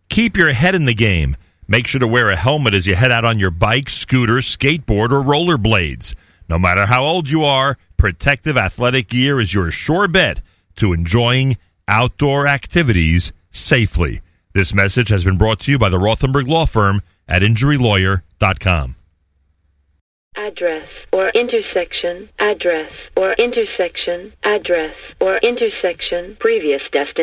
Keep your head in the game. Make sure to wear a helmet as you head out on your bike, scooter, skateboard, or rollerblades. No matter how old you are, protective athletic gear is your sure bet to enjoying outdoor activities safely. This message has been brought to you by the Rothenberg Law Firm at injurylawyer.com. Address or intersection, address or intersection, address or intersection, previous destination.